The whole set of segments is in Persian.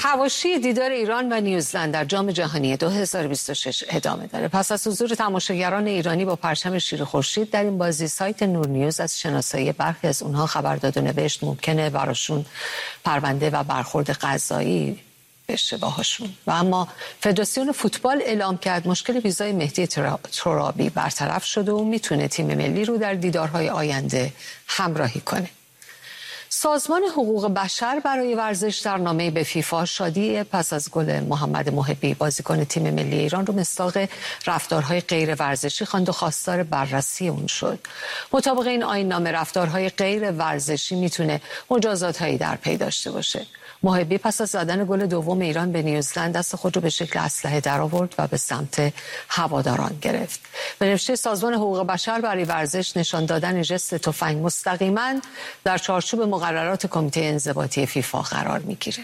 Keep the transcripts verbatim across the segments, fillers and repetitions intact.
حواشی دیدار ایران و نیوزلند در جام جهانی دو هزار و بیست و شش ادامه داره. پس از حضور تماشاگران ایرانی با پرچم شیر خورشید در این بازی، سایت نور نیوز از شناسایی برخی از اونها خبر داد و نوشت ممکنه براشون پرونده و برخورد قضایی بشه باهاشون. و اما فدراسیون فوتبال اعلام کرد مشکل ویزای مهدی ترابی برطرف شده و میتونه تیم ملی رو در دیدارهای آینده همراهی کنه. سازمان حقوق بشر برای ورزش در نامه‌ای به فیفا شادی پس از گل محمد محبی بازیکن تیم ملی ایران رو مصداق رفتارهای غیر ورزشی خواند و خواستار بررسی اون شد. مطابق این آیین نامه رفتارهای غیر ورزشی میتونه مجازات‌هایی در پی داشته باشه. محبی پس از زدن گل دوم ایران به نیوزلند دست خود رو به شکل اسلحه درآورد و به سمت هواداران گرفت. به نوشته سازمان حقوق بشر برای ورزش، نشان دادن ژست تفنگ مستقیما در چارچوب مقررات کمیته انضباطی فیفا قرار میگیره.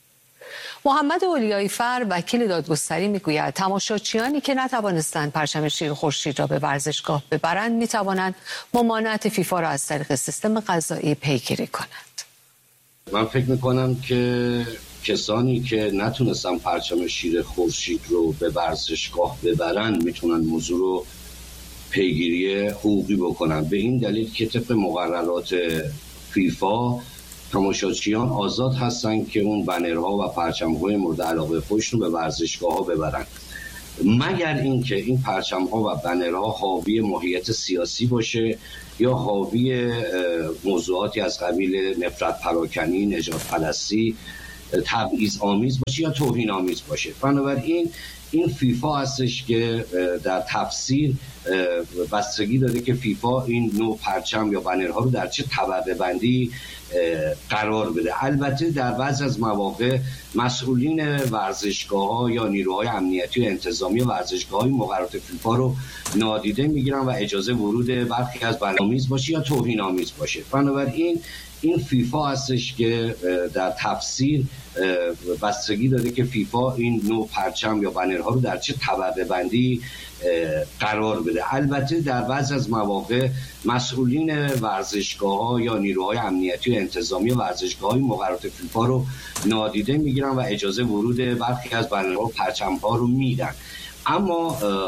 محمد اولیایی فر وکیل دادگستری میگوید تماشاچیانی که نتوانستند پرچم شیر خورشید را به ورزشگاه ببرند میتوانند ممانعت فیفا را از طریق سیستم قضایی پیگیری کنند. من فکر میکنم که کسانی که نتونستن پرچم شیر خورشید رو به ورزشگاه ببرن میتونن موضوع رو پیگیری حقوقی بکنن، به این دلیل که طبق مقررات فیفا تماشاچیان آزاد هستن که اون بنرها و پرچم‌های مورد علاقه خودشون رو به ورزشگاه‌ها ببرن، مگر اینکه این پرچم‌ها و بنرها حاوی ماهیت سیاسی باشه یا حاوی موضوعاتی از قبیل نفرت پراکنی، نجات پرستی، تبعیض آمیز باشه یا توهین آمیز باشه. بنابراین این فیفا هستش که در تفسیر بستگی داره که فیفا این نوع پرچم یا بنرها رو در چه طبقه بندی قرار بده. البته در بعضی از مواقع مسئولین ورزشگاه‌ها یا نیروهای امنیتی و انتظامی ورزشگاه‌های مقررات فیفا رو نادیده میگیرن و اجازه ورود برخی از بنامیز باشه یا توهین آمیز باشه. بنابراین این فیفا هستش که در تفسیر بستگی داره که فیفا این نوع پرچم یا بنرها رو در چه طبقه بندی قرار بده. البته در بعضی از مواقع مسئولین ورزشگاه‌ها یا نیروهای امنیتی و انتظامی ورزشگاه‌های مقررات فیفا رو نادیده میگیرن و اجازه ورود برخی از بنرها و پرچم‌ها رو میدن. اما